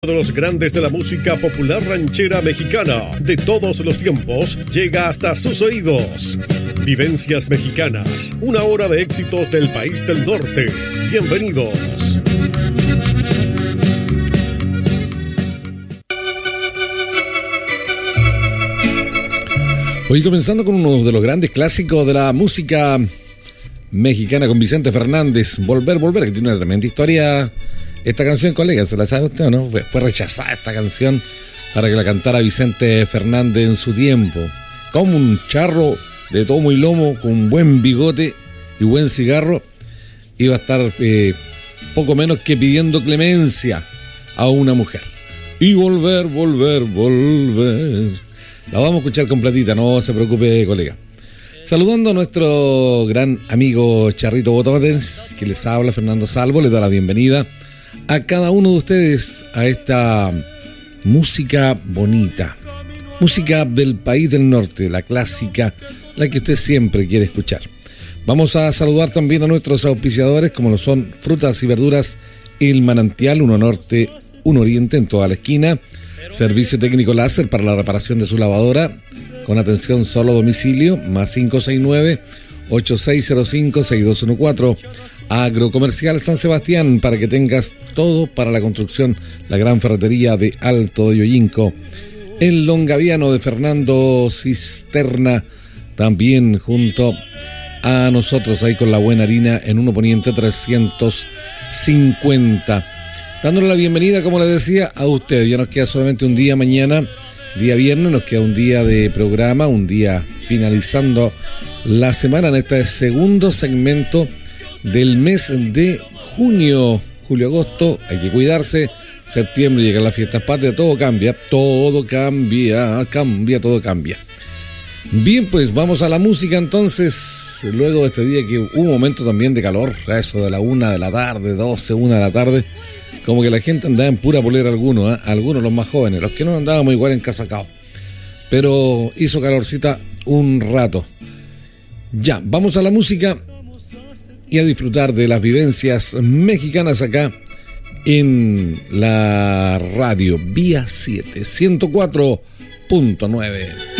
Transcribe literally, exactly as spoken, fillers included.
De los grandes de la música popular ranchera mexicana de todos los tiempos llega hasta sus oídos. Vivencias Mexicanas, una hora de éxitos del país del norte. Bienvenidos. Hoy comenzando con uno de los grandes clásicos de la música mexicana con Vicente Fernández, Volver, Volver, que tiene una tremenda historia. Esta canción, colega, ¿se la sabe usted o no? Fue, fue rechazada esta canción para que la cantara Vicente Fernández en su tiempo. Como un charro de tomo y lomo, con buen bigote y buen cigarro, iba a estar eh, poco menos que pidiendo clemencia a una mujer. Y volver, volver, volver. La vamos a escuchar completita, no se preocupe, colega. Saludando a nuestro gran amigo Charrito Botones, que les habla, Fernando Salvo, les da la bienvenida a cada uno de ustedes a esta música bonita, música del país del norte, la clásica, la que usted siempre quiere escuchar. Vamos a saludar también a nuestros auspiciadores, como lo son Frutas y Verduras El Manantial, uno norte, uno oriente en toda la esquina. Servicio técnico láser para la reparación de su lavadora, con atención solo a domicilio, más cinco seis nueve, ocho seis cero cinco, seis dos uno cuatro. Agrocomercial San Sebastián, para que tengas todo para la construcción, la gran ferretería de Alto de Yoyinco. El Longaviano de Fernando Cisterna, también junto a nosotros ahí con la buena harina en uno Poniente trescientos cincuenta. Dándole la bienvenida, como les decía, a usted. Ya nos queda solamente un día mañana, día viernes, nos queda un día de programa, un día finalizando la semana en este segundo segmento del mes de junio, julio-agosto. Hay que cuidarse. Septiembre llegan las fiestas patrias, todo cambia, todo cambia, cambia, todo cambia. Bien, pues vamos a la música entonces. Luego de este día que hubo un momento también de calor, a eso de la una de la tarde, doce, una de la tarde, como que la gente andaba en pura polera, algunos, ¿eh? Algunos los más jóvenes, los que no andábamos igual en casacao. Pero hizo calorcita un rato. Ya, vamos a la música y a disfrutar de las vivencias mexicanas acá en la radio Vía siete, ciento cuatro punto nueve.